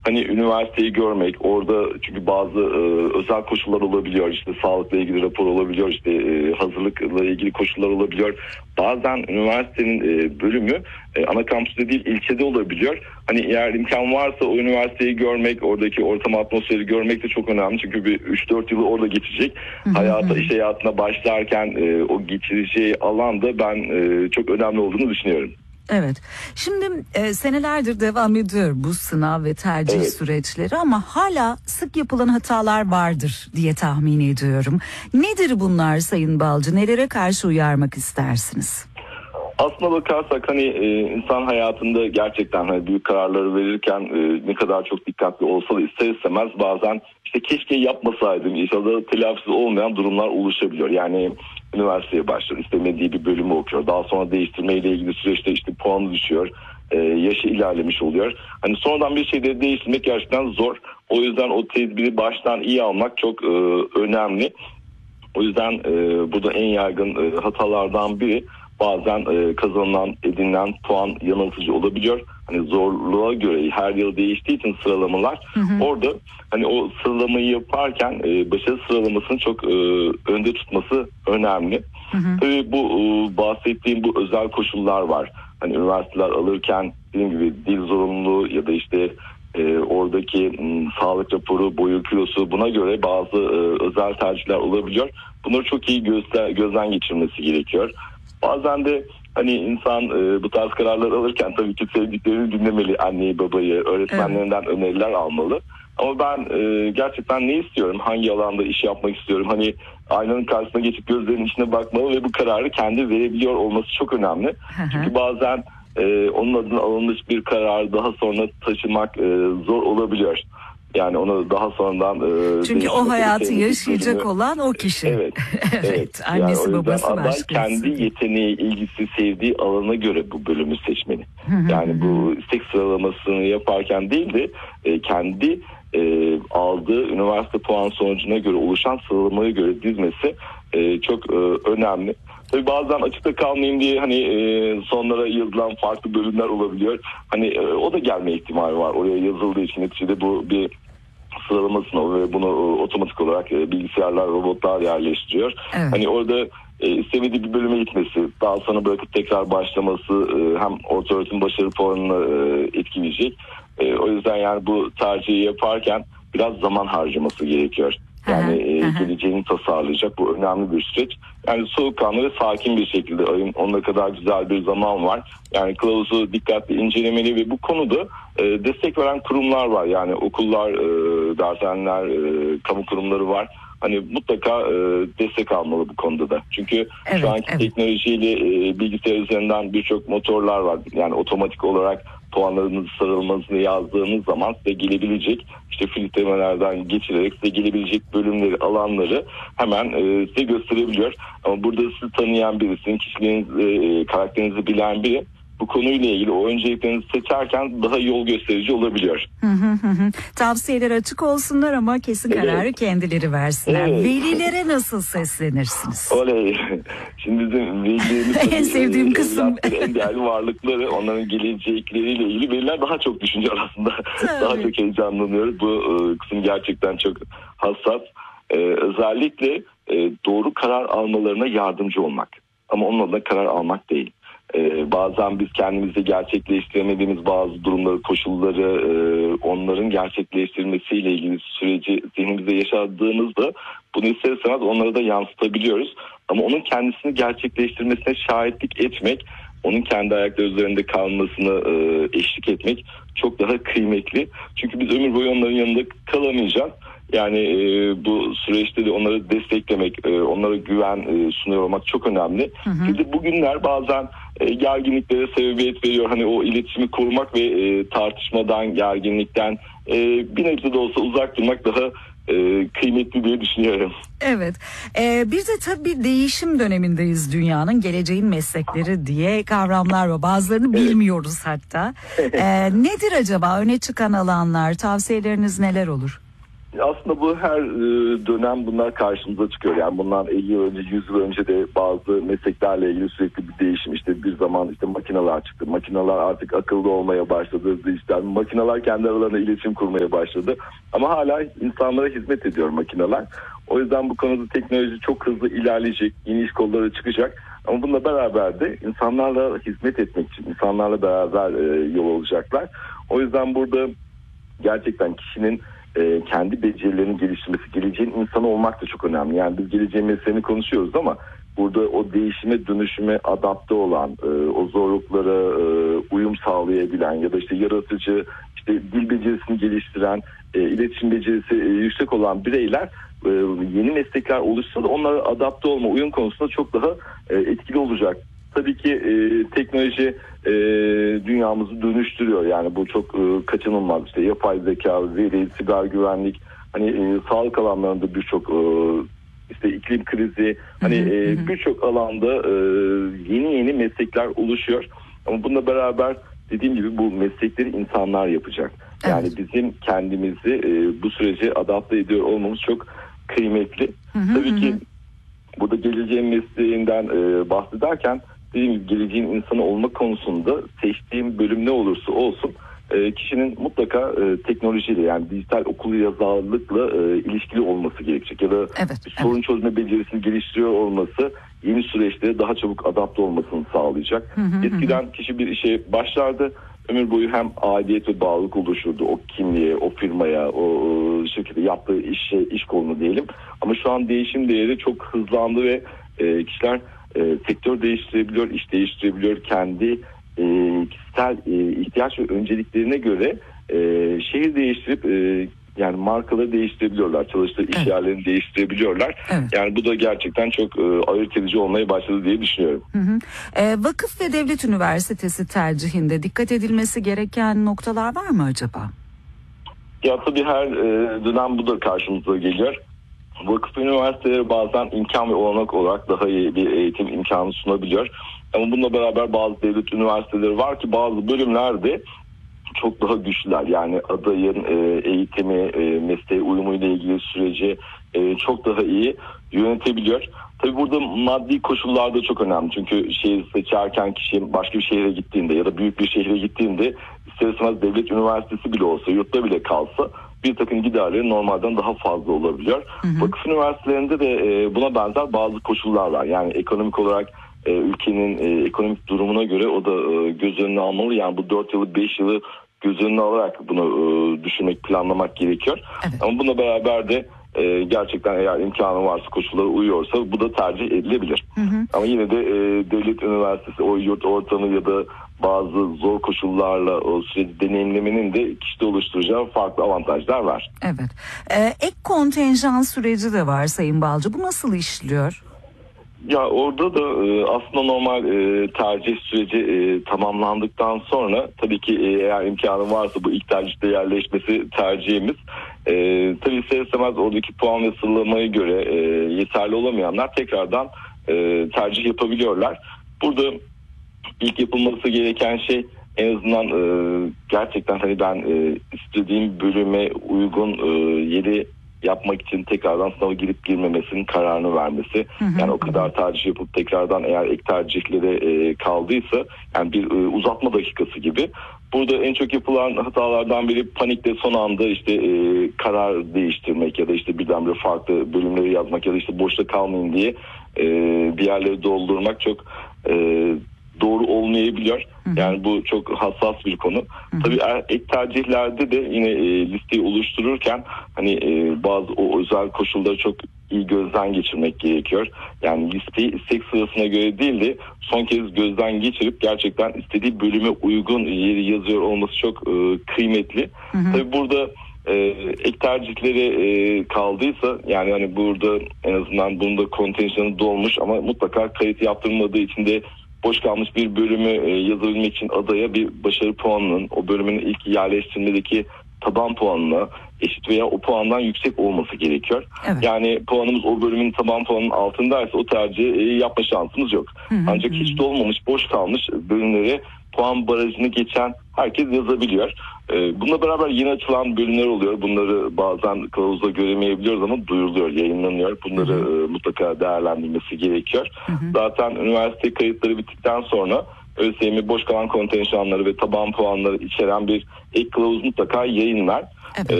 hani üniversiteyi görmek, orada çünkü bazı özel koşullar olabiliyor, işte sağlıkla ilgili rapor olabiliyor, işte hazırlıkla ilgili koşullar olabiliyor. Bazen üniversitenin bölümü ana kampüste değil ilçede olabiliyor. Hani eğer imkan varsa o üniversiteyi görmek, oradaki ortam, atmosferi görmek de çok önemli. Çünkü bir 3-4 yılı orada geçecek. İş hayatına başlarken o geçireceği alanda ben çok önemli olduğunu düşünüyorum. Evet. Şimdi senelerdir devam ediyor bu sınav ve tercih süreçleri ama hala sık yapılan hatalar vardır diye tahmin ediyorum. Nedir bunlar Sayın Balcı? Nelere karşı uyarmak istersiniz? Aslına bakarsak hani insan hayatında gerçekten hani büyük kararları verirken ne kadar çok dikkatli olsa da ister istemez bazen işte keşke yapmasaydım, inşallah telafisi olmayan durumlar oluşabiliyor. Yani üniversiteye başlıyor, istemediği bir bölümü okuyor. Daha sonra değiştirmeyle ilgili süreçte işte puanı düşüyor, yaşı ilerlemiş oluyor. Hani sonradan bir şeyleri değiştirmek gerçekten zor. O yüzden o tedbiri baştan iyi almak çok önemli. O yüzden burada en yaygın hatalardan biri bazen kazanılan, edinilen puan yanıltıcı olabiliyor. Hani zorluğa göre her yıl değiştiği için sıralamalar orada hani o sıralamayı yaparken başarı sıralamasını çok önde tutması önemli. Tabii bu bahsettiğim bu özel koşullar var. Hani üniversiteler alırken dediğim gibi dil zorunluluğu ya da işte oradaki sağlık raporu, boyu, kilosu, buna göre bazı özel tercihler olabiliyor. Bunları çok iyi gözden geçirmesi gerekiyor. Bazen de hani insan bu tarz kararlar alırken tabii ki sevdiklerini dinlemeli, anneyi, babayı, öğretmenlerinden öneriler almalı. Ama ben gerçekten ne istiyorum, hangi alanda iş yapmak istiyorum, hani aynanın karşısına geçip gözlerinin içine bakmalı ve bu kararı kendi verebiliyor olması çok önemli. Çünkü bazen onun adına alınmış bir kararı daha sonra taşımak zor olabiliyor. Yani onu daha sonradan çünkü o hayatı yaşayacak olan o kişi. Evet. Annesi yani babası aday başkası. kendi yeteneği, ilgisi, sevdiği alana göre bu bölümü seçmeli. Yani bu istek sıralamasını yaparken değil de kendi aldığı üniversite puan sonucuna göre oluşan sıralamaya göre dizmesi çok önemli. Tabii bazen açıkta kalmayayım diye hani sonlara yazılan farklı bölümler olabiliyor. Hani o da gelme ihtimali var. Oraya yazıldığı için neticede bu bir sıralama sınavı ve bunu otomatik olarak bilgisayarlar, robotlar yerleştiriyor. Hani orada istemediği bir bölüme gitmesi, daha sonra bırakıp tekrar başlaması hem ortaöğretim başarı puanını etkileyecek. O yüzden yani bu tercihi yaparken biraz zaman harcaması gerekiyor. Yani geleceğini tasarlayacak, bu önemli bir süreç. Yani soğukkanlı ve sakin bir şekilde ayın 10'una kadar güzel bir zaman var. Yani kılavuzu dikkatli incelemeli ve bu konuda destek veren kurumlar var. Yani okullar, dershaneler, kamu kurumları var. Hani mutlaka destek almalı bu konuda da. Çünkü şu anki teknolojiyle bilgisayar üzerinden birçok motorlar var. Yani otomatik olarak puanlarınızı, sıralamanızı yazdığınız zaman size gelebilecek, işte filtremelerden geçirerek size gelebilecek bölümleri, alanları hemen size gösterebiliyor. Ama burada sizi tanıyan birisinin, kişiliğinizi, karakterinizi bilen biri bu konuyla ilgili o önceliklerinizi seçerken daha yol gösterici olabiliyor. Tavsiyeler açık olsunlar ama kesin kararı kendileri versinler. Velilere nasıl seslenirsiniz? Oley. Şimdi bizim velilerimiz en sevdiğim kısım. En değerli varlıkları, onların gelecekleriyle ilgili veliler daha çok düşünüyor aslında. Daha çok heyecanlanıyoruz. Bu kısım gerçekten çok hassas. Özellikle doğru karar almalarına yardımcı olmak. Ama onunla da karar almak değil. Bazen biz kendimizde gerçekleştiremediğimiz bazı durumları, koşulları, onların gerçekleştirilmesiyle ilgili süreci zihnimizde yaşadığımızda bunu ister istemez onlara da yansıtabiliyoruz. Ama onun kendisini gerçekleştirmesine şahitlik etmek, onun kendi ayakları üzerinde kalmasına eşlik etmek çok daha kıymetli. Çünkü biz ömür boyu onların yanında kalamayacağız. Yani bu süreçte de onları desteklemek, onlara güven sunuyor olmak çok önemli. Çünkü bugünler bazen gerginliklere sebebiyet veriyor. Hani o iletişimi korumak ve tartışmadan, gerginlikten bir nebze de olsa uzak durmak daha kıymetli diye düşünüyorum. Evet. Bir de tabii değişim dönemindeyiz dünyanın. Geleceğin meslekleri diye kavramlar var. Bazılarını bilmiyoruz hatta. Nedir acaba öne çıkan alanlar? Tavsiyeleriniz neler olur? Aslında bu her dönem bunlar karşımıza çıkıyor. Yani bundan 50 yıl önce, 100 yıl önce de bazı mesleklerle ilgili sürekli bir değişim. İşte bir zaman işte makineler çıktı. Makineler artık akıllı olmaya başladı. Dijital makineler kendi aralarında iletişim kurmaya başladı. Ama hala insanlara hizmet ediyor makineler. O yüzden bu konuda teknoloji çok hızlı ilerleyecek. Yeni iş kolları çıkacak. Ama bununla beraber de insanlarla hizmet etmek için, insanlarla beraber yol alacaklar. O yüzden burada gerçekten kişinin kendi becerilerini geliştirmesi, geleceğin insanı olmak da çok önemli. Yani biz geleceğin mesleğini konuşuyoruz ama burada o değişime, dönüşüme adapte olan, o zorluklara uyum sağlayabilen ya da işte yaratıcı, işte dil becerisini geliştiren, iletişim becerisi yüksek olan bireyler yeni meslekler oluşsa da onlara adapte olma, uyum konusunda çok daha etkili olacak. Tabii ki teknoloji dünyamızı dönüştürüyor. Yani bu çok kaçınılmaz. İşte yapay zeka, veri, siber güvenlik, hani sağlık alanlarında birçok işte iklim krizi, hani birçok alanda yeni meslekler oluşuyor. Ama bununla beraber dediğim gibi bu meslekleri insanlar yapacak. Yani bizim kendimizi bu sürece adapte ediyor olmamız çok kıymetli. Tabii ki burada geleceğin mesleğinden bahsederken dediğim gibi geleceğin insanı olma konusunda seçtiğim bölüm ne olursa olsun kişinin mutlaka teknolojiyle, yani dijital okuryazarlıkla ilişkili olması gerekecek. Ya da sorun çözme becerisini geliştiriyor olması yeni süreçlere daha çabuk adapte olmasını sağlayacak. Eskiden kişi bir işe başlardı. Ömür boyu hem aidiyet ve bağlılık oluşurdu o kimliğe, o firmaya, o şirkete yaptığı iş kolunu diyelim. Ama şu an değişim değeri çok hızlandı ve kişiler sektör değiştirebiliyor, iş değiştirebiliyor. Kendi kişisel ihtiyaç ve önceliklerine göre şehir değiştirip yani markaları değiştirebiliyorlar. Çalıştığı iş yerlerini değiştirebiliyorlar. Yani bu da gerçekten çok ayırt edici olmaya başladı diye düşünüyorum. Vakıf ve devlet üniversitesi tercihinde dikkat edilmesi gereken noktalar var mı acaba? Ya tabii her dönem bu da karşımıza geliyor. Vakıf üniversiteleri bazen imkan ve olanak olarak daha iyi bir eğitim imkanı sunabiliyor. Ama bununla beraber bazı devlet üniversiteleri var ki bazı bölümlerde çok daha güçlüler. Yani adayın eğitimi, mesleğe uyumuyla ilgili süreci çok daha iyi yönetebiliyor. Tabii burada maddi koşullar da çok önemli. Çünkü şehir seçerken kişi başka bir şehre gittiğinde ya da büyük bir şehre gittiğinde ister istemez devlet üniversitesi bile olsa, yurtta bile kalsa bir takım giderleri normalden daha fazla olabiliyor. Vakıf üniversitelerinde de buna benzer bazı koşullar var. Yani ekonomik olarak ülkenin ekonomik durumuna göre o da göz önüne almalı. Yani bu 4 yılı 5 yılı göz önüne alarak bunu düşünmek, planlamak gerekiyor. Ama bununla beraber de gerçekten eğer imkanı varsa, koşullara uyuyorsa bu da tercih edilebilir. Ama yine de devlet üniversitesi, o yurt ortamı ya da bazı zor koşullarla o süreci deneyimlemenin de kişide oluşturacağı farklı avantajlar var. Ek kontenjan süreci de var Sayın Balcı. Bu nasıl işliyor? Ya orada da aslında normal tercih süreci tamamlandıktan sonra tabii ki eğer imkanı varsa bu ilk tercihte yerleşmesi tercihimiz. Tabii ister istemez oradaki puan ve sıralamaya göre yeterli olamayanlar tekrardan tercih yapabiliyorlar. Burada ilk yapılması gereken şey en azından gerçekten hani ben istediğim bölüme uygun yeri yapmak için tekrardan sınava girip girmemesinin kararını vermesi. Yani o kadar tercih yapıp tekrardan eğer ek tercihlere kaldıysa yani bir uzatma dakikası gibi. Burada en çok yapılan hatalardan biri panikle son anda işte karar değiştirmek ya da işte birdenbire farklı bölümleri yazmak ya da işte boşta kalmayın diye bir yerleri doldurmak çok doğru olmayabiliyor. Yani bu çok hassas bir konu. Tabii ek tercihlerde de yine listeyi oluştururken hani bazı o özel koşulları çok iyi gözden geçirmek gerekiyor. Yani listeyi istek sırasına göre değil de son kez gözden geçirip gerçekten istediği bölüme uygun yeri yazıyor olması çok kıymetli. Tabii burada ek tercihleri kaldıysa yani hani burada en azından bunda kontenjanı dolmuş ama mutlaka kayıt yaptırılmadığı için de boş kalmış bir bölümü yazabilmek için adaya bir başarı puanının o bölümün ilk yerleştirmedeki taban puanına eşit veya o puandan yüksek olması gerekiyor. Yani puanımız o bölümün taban puanının altındaysa o tercihi yapma şansımız yok. Ancak hiç dolmamış, boş kalmış bölümlere puan barajını geçen herkes yazabiliyor. Bununla beraber yeni açılan bölümler oluyor. Bunları bazen kılavuzda göremeyebiliyoruz ama duyuruluyor, yayınlanıyor. Bunları mutlaka değerlendirilmesi gerekiyor. Zaten üniversite kayıtları bittikten sonra ÖSYM boş kalan kontenjanları ve taban puanları içeren bir ek kılavuz mutlaka yayınlar. Evet.